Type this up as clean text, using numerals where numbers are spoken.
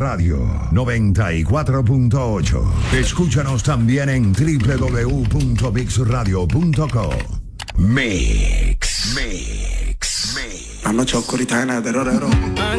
Radio 94.8. Escúchanos también en www.mixradio.co. Mix. La noche oscurita llena de terror.